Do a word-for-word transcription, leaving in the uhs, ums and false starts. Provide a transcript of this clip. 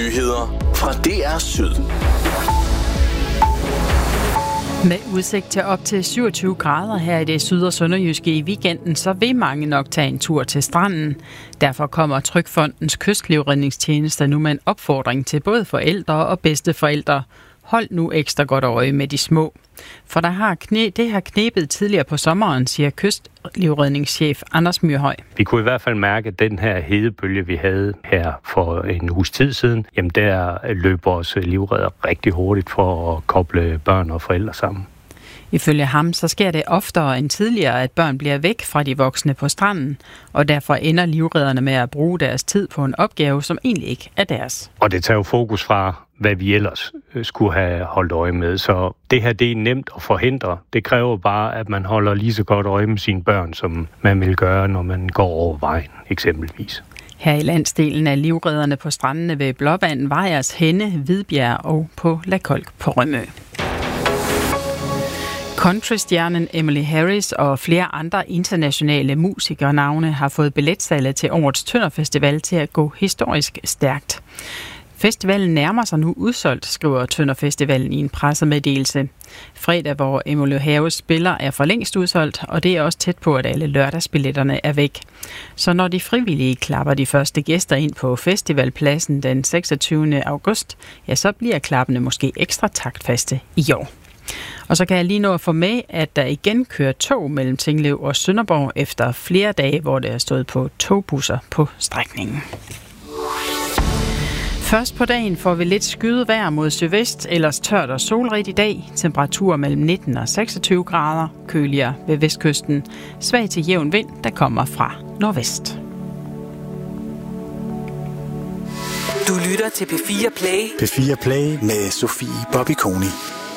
Nyheder fra D R Syd. Med udsigt til op til syvogtyve grader her i det syd- og sønderjyske i weekenden, så vil mange nok tage en tur til stranden. Derfor kommer Trygfondens kystlivredningstjeneste nu med en opfordring til både forældre og bedsteforældre. Hold nu ekstra godt øje med de små. For der har knæ, det har knebet tidligere på sommeren, siger kystlivredningschef Anders Myrhøj. Vi kunne i hvert fald mærke, at den her hedebølge, vi havde her for en uges tid siden, jamen der løb vores livredder rigtig hurtigt for at koble børn og forældre sammen. Ifølge ham, så sker det oftere end tidligere, at børn bliver væk fra de voksne på stranden, og derfor ender livredderne med at bruge deres tid på en opgave, som egentlig ikke er deres. Og det tager jo fokus fra, hvad vi ellers skulle have holdt øje med. Så det her, det er nemt at forhindre. Det kræver bare, at man holder lige så godt øje med sine børn, som man vil gøre, når man går over vejen, eksempelvis. Her i landsdelen er livredderne på strandene ved Blåvand, Vejers, Henne, Hvidbjerg og på Lakolk på Rømø. Countrystjernen Emily Harris og flere andre internationale musikernavne har fået billetsalget til årets Tønder Festival til at gå historisk stærkt. Festivalen nærmer sig nu udsolgt, skriver Tønder Festivalen i en pressemeddelelse. Fredag, hvor Emily Harris spiller, er for længst udsolgt, og det er også tæt på, at alle lørdagsbilletterne er væk. Så når de frivillige klapper de første gæster ind på festivalpladsen den seksogtyvende august, ja, så bliver klappene måske ekstra taktfaste i år. Og så kan jeg lige nå at få med, at der igen kører tog mellem Tinglev og Sønderborg efter flere dage, hvor det er stået på togbusser på strækningen. Først på dagen får vi lidt skyet vejr mod sydvest, ellers tørt og solrigt i dag. Temperaturer mellem nitten og seksogtyve grader, køligere ved vestkysten. Svag til jævn vind, der kommer fra nordvest. Du lytter til P fire Play. P fire Play med Sofie Bobby Koni.